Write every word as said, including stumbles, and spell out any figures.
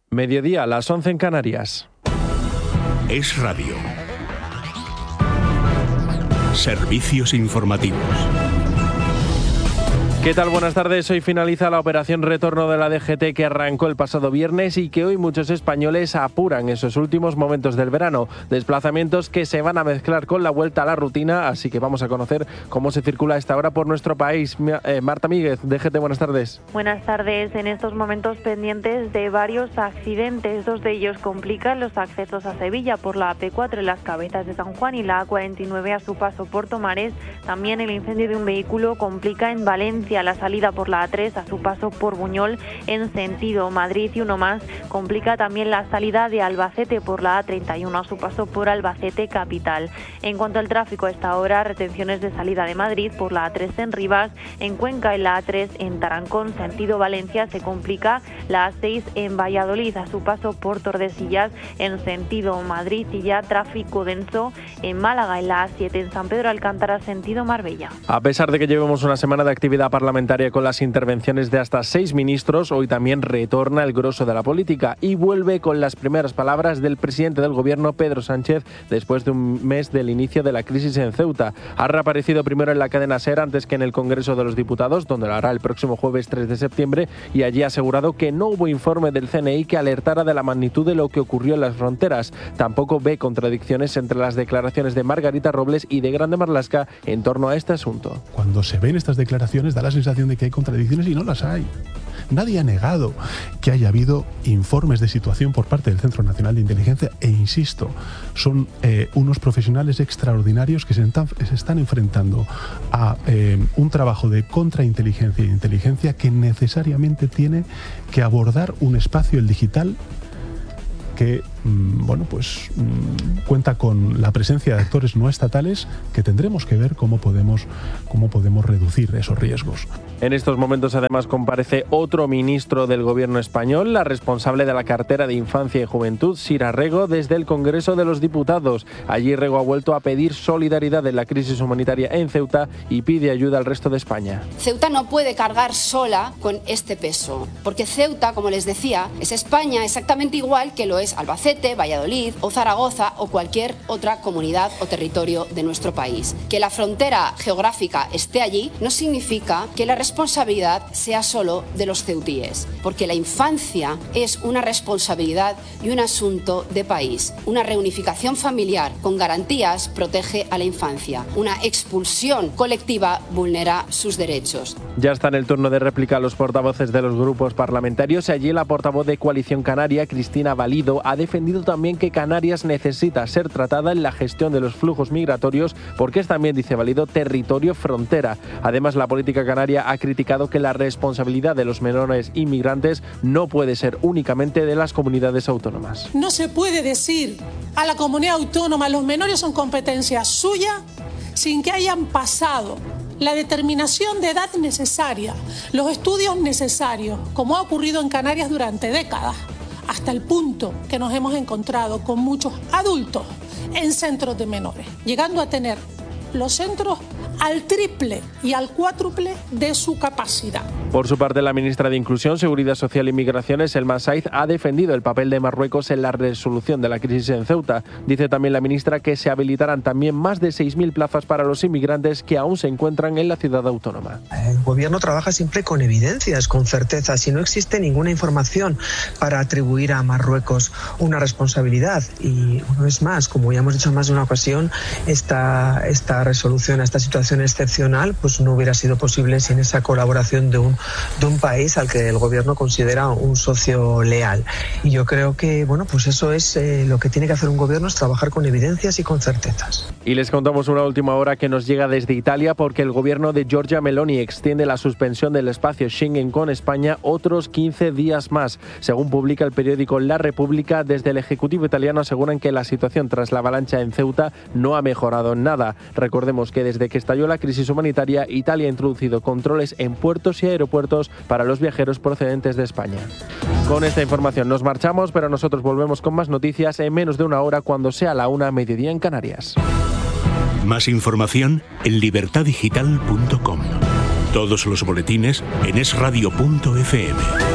Mediodía, a las once en Canarias. Es Radio. Servicios informativos. ¿Qué tal? Buenas tardes. Hoy finaliza la operación retorno de la D G T que arrancó el pasado viernes y que hoy muchos españoles apuran en esos últimos momentos del verano. Desplazamientos que se van a mezclar con la vuelta a la rutina, así que vamos a conocer cómo se circula a esta hora por nuestro país. Eh, Marta Míguez, D G T, buenas tardes. Buenas tardes. En estos momentos pendientes de varios accidentes, dos de ellos complican los accesos a Sevilla por la A P cuatro en las Cabezas de San Juan y la A cuarenta y nueve a su paso por Tomares. También el incendio de un vehículo complica en Valencia la salida por la A tres a su paso por Buñol en sentido Madrid, y uno más complica también la salida de Albacete por la A treinta y uno a su paso por Albacete capital. En cuanto al tráfico, a esta hora retenciones de salida de Madrid por la A tres en Rivas, en Cuenca en la A tres en Tarancón sentido Valencia se complica la A seis en Valladolid a su paso por Tordesillas en sentido Madrid, y ya tráfico denso en Málaga en la A siete en San Pedro Alcántara sentido Marbella. A pesar de que llevemos una semana de actividad parlamentaria con las intervenciones de hasta seis ministros, hoy también retorna el grosso de la política y vuelve con las primeras palabras del presidente del gobierno, Pedro Sánchez, después de un mes del inicio de la crisis en Ceuta. Ha reaparecido primero en la cadena SER antes que en el Congreso de los Diputados, donde lo hará el próximo jueves tres de septiembre, y allí ha asegurado que no hubo informe del C N I que alertara de la magnitud de lo que ocurrió en las fronteras. Tampoco ve contradicciones entre las declaraciones de Margarita Robles y de Grande Marlaska en torno a este asunto. Cuando se ven estas declaraciones da la sensación de que hay contradicciones y no las hay. Nadie ha negado que haya habido informes de situación por parte del Centro Nacional de Inteligencia e, insisto, son eh, unos profesionales extraordinarios que se, entan, se están enfrentando a eh, un trabajo de contrainteligencia e inteligencia que necesariamente tiene que abordar un espacio, el digital, que bueno, pues cuenta con la presencia de actores no estatales que tendremos que ver cómo podemos, cómo podemos reducir esos riesgos. En estos momentos además comparece otro ministro del gobierno español, la responsable de la cartera de Infancia y Juventud, Sira Rego, desde el Congreso de los Diputados. Allí Rego ha vuelto a pedir solidaridad en la crisis humanitaria en Ceuta y pide ayuda al resto de España. Ceuta no puede cargar sola con este peso, porque Ceuta, como les decía, es España exactamente igual que lo es Albacete, Valladolid o Zaragoza o cualquier otra comunidad o territorio de nuestro país. Que la frontera geográfica esté allí no significa que la responsabilidad sea solo de los ceutíes, porque la infancia es una responsabilidad y un asunto de país. Una reunificación familiar con garantías protege a la infancia. Una expulsión colectiva vulnera sus derechos. Ya está en el turno de réplica los portavoces de los grupos parlamentarios. Allí la portavoz de Coalición Canaria, Cristina Valido, ha defendido también que Canarias necesita ser tratada en la gestión de los flujos migratorios porque es también, dice Valido, territorio frontera. Además, la política canaria ha criticado que la responsabilidad de los menores inmigrantes no puede ser únicamente de las comunidades autónomas. No se puede decir a la comunidad autónoma los menores son competencia suya sin que hayan pasado la determinación de edad necesaria, los estudios necesarios, como ha ocurrido en Canarias durante décadas, hasta el punto que nos hemos encontrado con muchos adultos en centros de menores, llegando a tener los centros al triple y al cuádruple de su capacidad. Por su parte, la ministra de Inclusión, Seguridad Social y Migraciones, Elma Saiz, ha defendido el papel de Marruecos en la resolución de la crisis en Ceuta. Dice también la ministra que se habilitarán también más de seis mil plazas para los inmigrantes que aún se encuentran en la ciudad autónoma. El gobierno trabaja siempre con evidencias, con certezas, y no existe ninguna información para atribuir a Marruecos una responsabilidad. Y una vez más, como ya hemos dicho en más de una ocasión, esta, esta resolución a esta situación excepcional pues no hubiera sido posible sin esa colaboración de un, de un país al que el gobierno considera un socio leal. Y yo creo que bueno, pues eso es eh, lo que tiene que hacer un gobierno, es trabajar con evidencias y con certezas. Y les contamos una última hora que nos llega desde Italia porque el gobierno de Giorgia Meloni extiende la suspensión del espacio Schengen con España otros quince días más. Según publica el periódico La República, desde el Ejecutivo italiano aseguran que la situación tras la avalancha en Ceuta no ha mejorado en nada. Recordemos que desde que estalló la crisis humanitaria, Italia ha introducido controles en puertos y aeropuertos para los viajeros procedentes de España. Con esta información nos marchamos, pero nosotros volvemos con más noticias en menos de una hora cuando sea la una, mediodía en Canarias. Más información en libertad digital punto com. Todos los boletines en es radio punto efe eme.